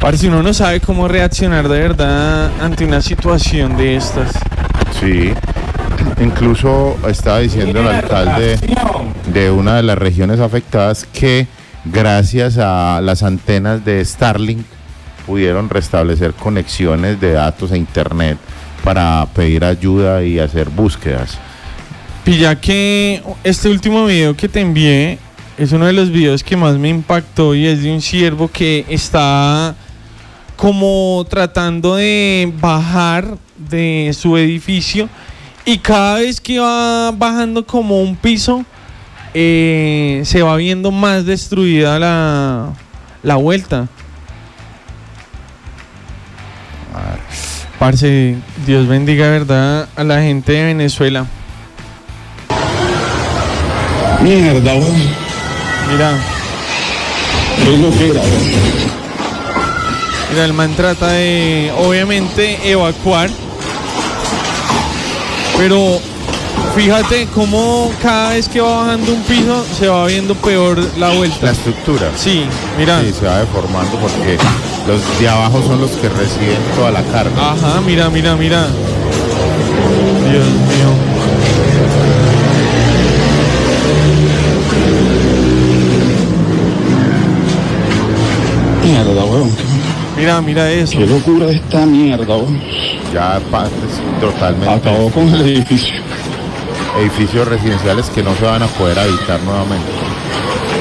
Parce, uno no sabe cómo reaccionar de verdad ante una situación de estas. Sí, incluso estaba diciendo el alcalde de una de las regiones afectadas que gracias a las antenas de Starlink pudieron restablecer conexiones de datos a internet para pedir ayuda y hacer búsquedas. Pilla que este último video que te envié es uno de los videos que más me impactó y es de un ciervo que está como tratando de bajar de su edificio y cada vez que va bajando como un piso se va viendo más destruida la vuelta. Parce, Dios bendiga, ¿verdad?, a la gente de Venezuela. Mierda, weón. Mira. Mira, el man trata de, obviamente, evacuar. Pero fíjate cómo cada vez que va bajando un piso se va viendo peor la vuelta. La estructura. Sí, mira. Sí, se va deformando porque los de abajo son los que reciben toda la carga. Ajá, mira. Dios mío. Mierda, weón. Mira eso. Qué locura esta mierda, weón. Ya totalmente. Acabó con el edificio. Edificios residenciales que no se van a poder habitar nuevamente.